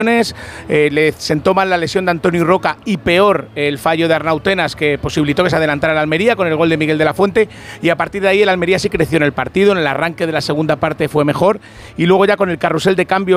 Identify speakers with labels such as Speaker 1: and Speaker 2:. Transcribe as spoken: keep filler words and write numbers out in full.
Speaker 1: Eh, le sentó mal la lesión de Antonio Roca y peor el fallo de Arnau Tenas, que posibilitó que se adelantara el Almería con el gol de Miguel de la Fuente, y a partir de ahí el Almería sí creció en el partido. En el arranque de la segunda parte fue mejor y luego ya con el carrusel de cambio